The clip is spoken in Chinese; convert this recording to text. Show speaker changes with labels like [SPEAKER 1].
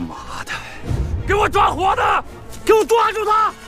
[SPEAKER 1] 妈的，给我抓活的，给我抓住他！